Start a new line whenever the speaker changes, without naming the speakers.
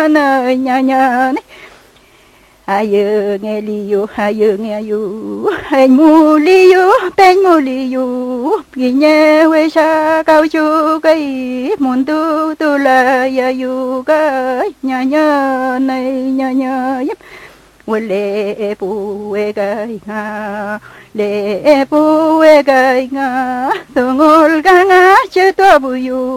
nơi nhà nhà ayơ nghe liu ayơ nghe yu anh mu liu bên mu liu vì nhớ quê xa cao chu cái muốn tu tu là ya yu cái nhà nhà này nhà nhà lệ pu e gai nga lệ pu e gai nga tungol ga nga che to bu yu